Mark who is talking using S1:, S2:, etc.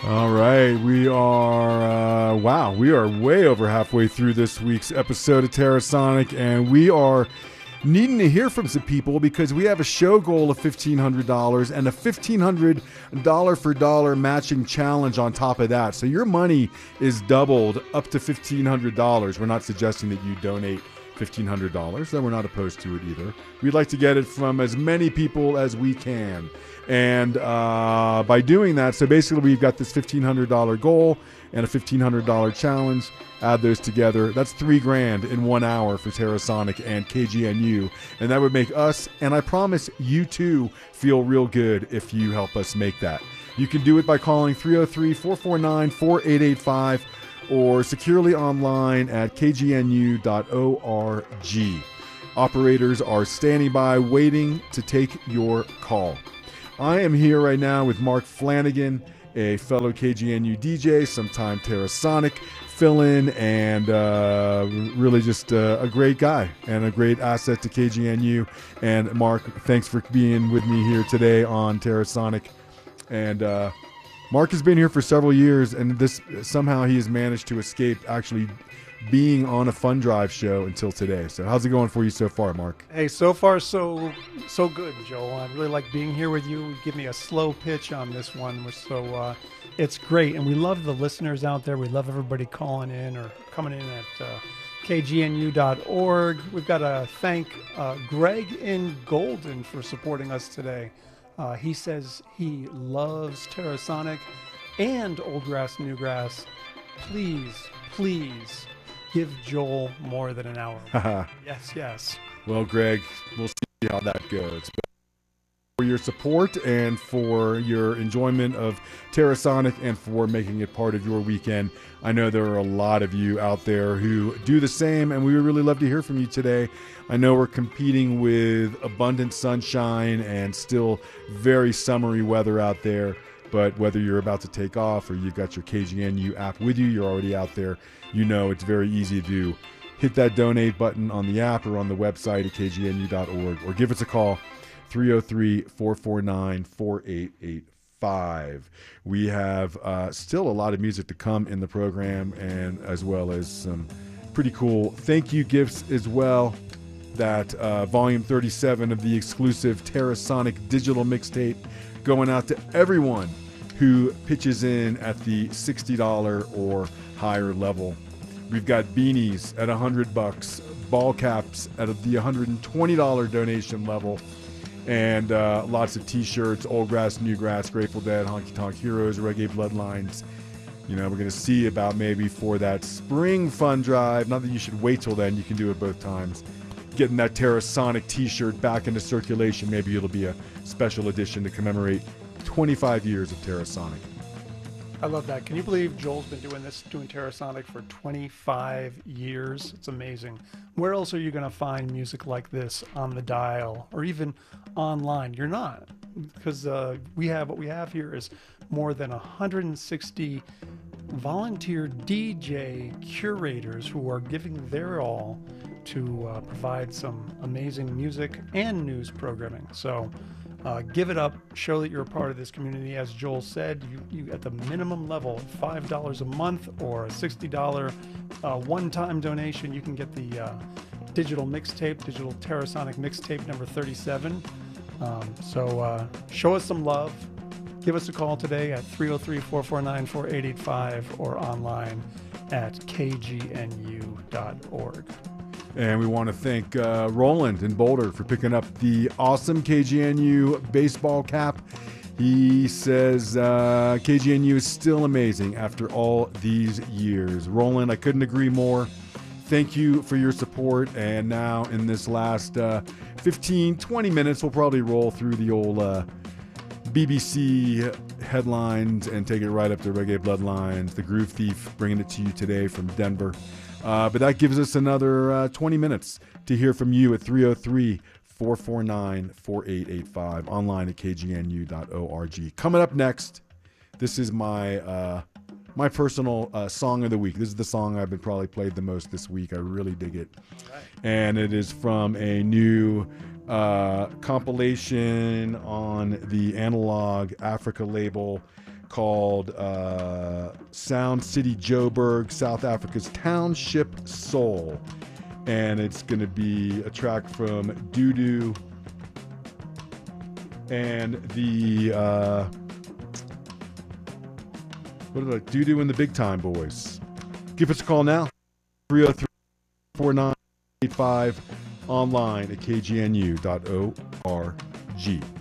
S1: All right, we are we are way over halfway through this week's episode of Terrasonic, and we are needing to hear from some people because we have a show goal of $1,500 and a $1,500 for dollar matching challenge on top of that. So your money is doubled up to $1,500. We're not suggesting that you donate $1,500, though we're not opposed to it either. We'd like to get it from as many people as we can. And by doing that, so basically we've got this $1,500 goal and a $1,500 challenge. Add those together. That's $3,000 in 1 hour for Terrasonic and KGNU. And that would make us, and I promise you too, feel real good if you help us make that. You can do it by calling 303-449-4885 or securely online at kgnu.org. Operators are standing by waiting to take your call. I am here right now with Mark Flanagan, a fellow KGNU DJ, sometime Terrasonic fill-in, and really just a great guy and a great asset to KGNU. And Mark, thanks for being with me here today on Terrasonic. And Mark has been here for several years, and this somehow he has managed to escape actually being on a Fun Drive show until today. So how's it going for you so far, Mark?
S2: Hey, so far so good, Joel. I really like being here with you. You give me a slow pitch on this one, so it's great. And we love the listeners out there. We love everybody calling in or coming in at kgnu.org. We've got to thank Greg in Golden for supporting us today. He says he loves Terrasonic and Old Grass, New Grass. Please give Joel more than an hour. Yes.
S1: Well, Greg, we'll see how that goes. But for your support and for your enjoyment of Terrasonic and for making it part of your weekend, I know there are a lot of you out there who do the same, and we would really love to hear from you today. I know we're competing with abundant sunshine and still very summery weather out there. But whether you're about to take off or you've got your KGNU app with you, you're already out there, you know it's very easy to hit that donate button on the app or on the website at kgnu.org or give us a call, 303-449-4885. We have still a lot of music to come in the program, and as well as some pretty cool thank you gifts as well. That volume 37 of the exclusive Terrasonic digital mixtape going out to everyone who pitches in at the $60 or higher level. We've got beanies at $100, ball caps at the $120 donation level, and lots of t-shirts, Old Grass, New Grass, Grateful Dead, Honky Tonk Heroes, Reggae Bloodlines. You know, we're going to see about maybe for that spring fun drive, not that you should wait till then, you can do it both times, getting that Terrasonic t-shirt back into circulation. Maybe it'll be a special edition to commemorate 25 years of Terrasonic.
S2: I love that. Can you believe Joel's been doing Terrasonic for 25 years? It's amazing. Where else are you going to find music like this on the dial or even online? You're not, because what we have here is more than 160 volunteer DJ curators who are giving their all to provide some amazing music and news programming. So give it up, show that you're a part of this community. As Joel said, you at the minimum level, $5 a month or a $60 one-time donation, you can get the digital Terrasonic mixtape number 37. So show us some love. Give us a call today at 303-449-4885 or online at kgnu.org.
S1: And we want to thank Roland in Boulder for picking up the awesome KGNU baseball cap. He says KGNU is still amazing after all these years. Roland, I couldn't agree more. Thank you for your support. And now in this last 15, 20 minutes, we'll probably roll through the old BBC headlines and take it right up to Reggae Bloodlines, the Groove Thief, bringing it to you today from Denver. But that gives us another 20 minutes to hear from you at 303-449-4885, online at kgnu.org. Coming up next, this is my my personal song of the week. This is the song I've been probably played the most this week. I really dig it. Right. And it is from a new compilation on the Analog Africa label called Sound City Joburg, South Africa's Township Soul. And it's going to be a track from Dudu and the Dudu and the Big Time Boys. Give us a call now, 303-4985, online at kgnu.org.